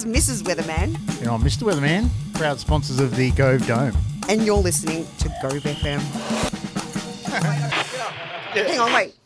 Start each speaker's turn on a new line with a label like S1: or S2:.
S1: is Mrs. Weatherman.
S2: And I'm Mr. Weatherman, proud sponsors of the Gove Dome.
S1: And you're listening to Gove FM. Hang on, wait.